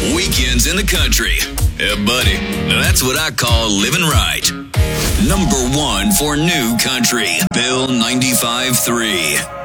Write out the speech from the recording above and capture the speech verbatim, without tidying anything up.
Weekends in the country. Yeah, buddy, that's what I call living right. Number one for new country, Bill ninety-five three.